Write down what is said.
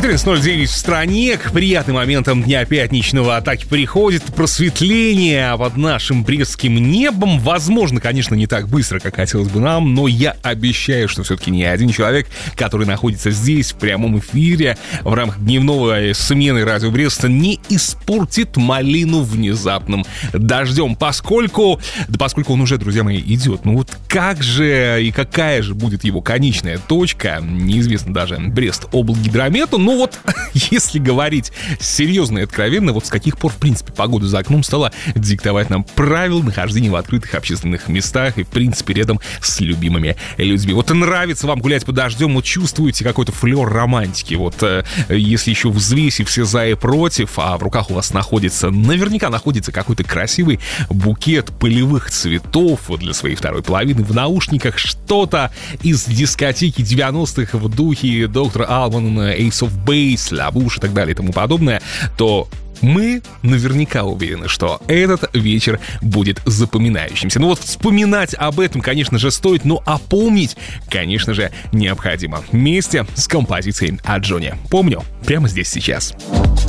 14:09 в стране. К приятным моментам дня пятничного атаки приходит просветление под нашим брестским небом. Возможно, конечно, не так быстро, как хотелось бы нам, но я обещаю, что все-таки ни один человек, который находится здесь в прямом эфире в рамках дневного смены Радио Бреста, не испортит малину внезапным дождем, поскольку он уже, друзья мои, идет. Ну вот как же и какая же будет его конечная точка, неизвестно даже Брест-облгидромету. Ну вот, если говорить серьезно и откровенно, вот с каких пор, в принципе, погода за окном стала диктовать нам правила нахождения в открытых общественных местах и, в принципе, рядом с любимыми людьми. Вот нравится вам гулять под дождем, вот чувствуете какой-то флёр романтики. Вот если еще взвесив все за и против, а в руках у вас наверняка находится какой-то красивый букет полевых цветов для своей второй половины, в наушниках что-то из дискотеки 90-х в духе доктора Албана, Ace of Base, Лабуш и так далее и тому подобное, то мы наверняка уверены, что этот вечер будет запоминающимся. Ну вот вспоминать об этом, конечно же, стоит, но а помнить, конечно же, необходимо. Вместе с композицией от Джонни. Помню, прямо здесь сейчас.